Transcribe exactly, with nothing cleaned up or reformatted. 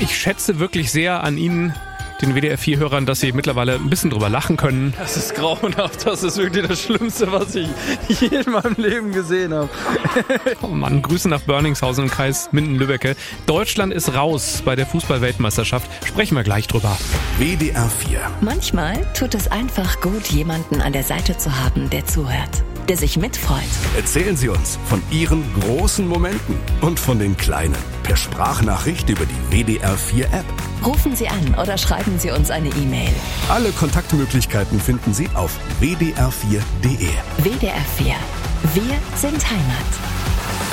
Ich schätze wirklich sehr an Ihnen, den W D R vier Hörern, dass Sie mittlerweile ein bisschen drüber lachen können. Das ist grauenhaft. Das ist wirklich das Schlimmste, was ich je in meinem Leben gesehen habe. Oh Mann, Grüße nach Börningshausen im Kreis Minden-Lübbecke. Deutschland ist raus bei der Fußball-Weltmeisterschaft. Sprechen wir gleich drüber. W D R vier. Manchmal tut es einfach gut, jemanden an der Seite zu haben, der zuhört, der sich mitfreut. Erzählen Sie uns von Ihren großen Momenten und von den kleinen. Per Sprachnachricht über die W D R vier App. Rufen Sie an oder schreiben Sie uns eine E-Mail. Alle Kontaktmöglichkeiten finden Sie auf w d r vier punkt d e. W D R vier. Wir sind Heimat.